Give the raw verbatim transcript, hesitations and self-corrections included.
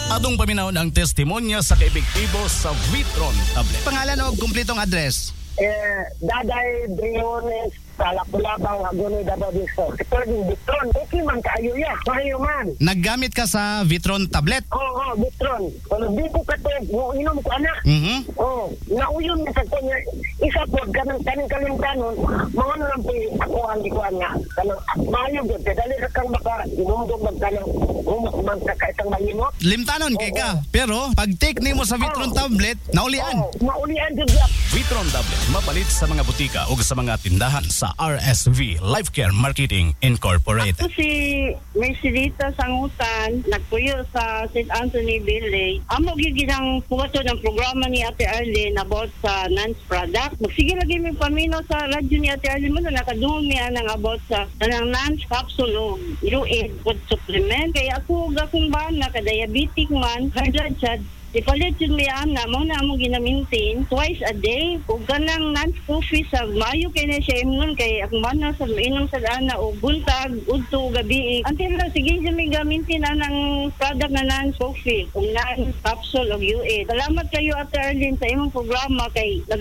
Atong paminaw ang testimonya sa kaepektibo sa Vitron tablet. Pangalan o kumpletong address? Eh, Daday Briones, Talakbulabang, Agonoy, Davao del Sur. Ito yung Vitron. Okay man kayo ya. Mahayo man. Naggamit ka sa Vitron tablet? Oo, oh, oh, Vitron. Kung di ko katog, mo inom ko anak. Mhm. Oo. Oh, nauyon na sa kanya. Isa po, ganang kaning kalimtanon, mga nalang po ako ang likuan nga. Kanang mahayo gud. Dali ra kang baka inumdog magkanang umok magkakaitang malimot. Limtanon kay ka. Pero pag take nimo sa Vitron tablet, naulian. Oo, maulian dyan ya. Vitron tablet mapalit sa mga butika o sa mga tindahan sa R S V Life Care Marketing Incorporated. Ako si Mercedita Sangutan, nagpuyo sa Saint Anthony Village. Amo gigi ng puwato ng programa ni Ate Arlene about sa N A N S product. Magsige lagi may paminaw sa radyo ni Ate Arlene mo na nakadungog niya ng about sa ng N A N S capsule o U-aid food supplement. Kaya ako gakong bana ka-diabetic man, high blood siya, ipalit yun may ana, mo na among ginamintin twice a day. Kung ganang non-coffee sa mayo kay na siya imnon kay akong mana sa inom sa ana o buntag, udto, gabi. Until na, sige siya may gamintin na ng product na non-coffee, kung non capsule o U A. Salamat kayo Ate Arlene sa imong programa kay